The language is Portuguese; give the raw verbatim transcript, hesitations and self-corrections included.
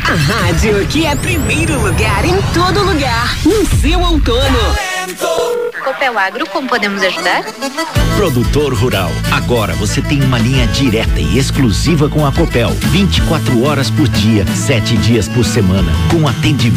A rádio que é primeiro lugar em todo lugar, no seu outono. Copel Agro, como podemos ajudar? Produtor rural, agora você tem uma linha direta e exclusiva com a Copel, vinte e quatro horas por dia, sete dias por semana, com atendimento